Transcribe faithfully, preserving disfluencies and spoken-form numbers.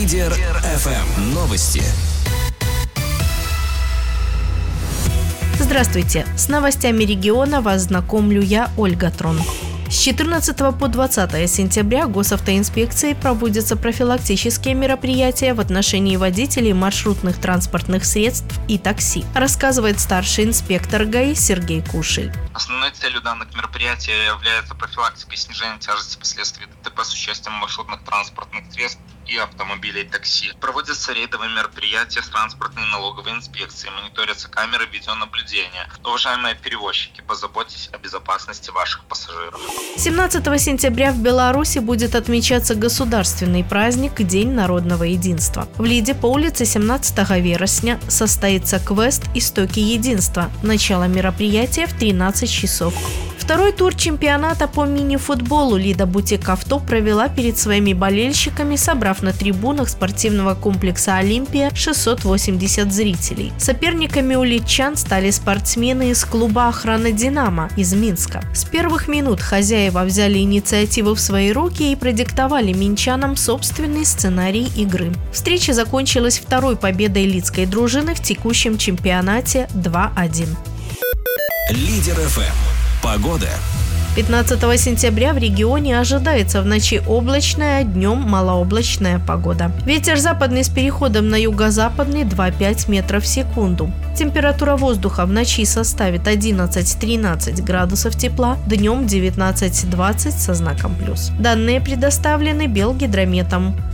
Лидер эф эм. Новости. Здравствуйте! С новостями региона вас знакомлю я, Ольга Трон. С четырнадцатого по двадцатое сентября госавтоинспекцией проводятся профилактические мероприятия в отношении водителей маршрутных транспортных средств и такси, рассказывает старший инспектор ГАИ Сергей Кушель. Основной целью данных мероприятий является профилактика и снижение тяжести последствий ДТП с участием маршрутных транспортных средств и автомобилей такси. Проводятся рейдовые мероприятия с транспортной и налоговой инспекцией, мониторятся камеры видеонаблюдения. Уважаемые перевозчики, позаботьтесь о безопасности ваших пассажиров. семнадцатого сентября в Беларуси будет отмечаться государственный праздник День народного единства. В Лиде по улице семнадцатого вересня состоится квест «Истоки единства». Начало мероприятия в тринадцать часов. Второй тур чемпионата по мини-футболу Лида Бутик Авто провела перед своими болельщиками, собрав на трибунах спортивного комплекса «Олимпия» шестьсот восемьдесят зрителей. Соперниками у лидчан стали спортсмены из клуба охраны «Динамо» из Минска. С первых минут хозяева взяли инициативу в свои руки и продиктовали минчанам собственный сценарий игры. Встреча закончилась второй победой лидской дружины в текущем чемпионате два один. Лидер эф эм. Погода. пятнадцатого сентября в регионе ожидается в ночи облачная, а днем малооблачная погода. Ветер западный с переходом на юго-западный два-пять метров в секунду. Температура воздуха в ночи составит одиннадцать-тринадцать градусов тепла, днем девятнадцать-двадцать со знаком плюс. Данные предоставлены Белгидрометом.